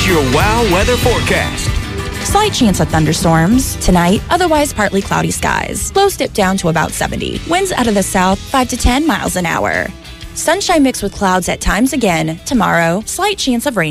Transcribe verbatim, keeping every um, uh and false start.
Here's your WOW weather forecast. Slight chance of thunderstorms tonight, otherwise partly cloudy skies. Lows dip down to about seventy. Winds out of the south, five to ten miles an hour. Sunshine mixed with clouds at times again. Tomorrow, slight chance of rain.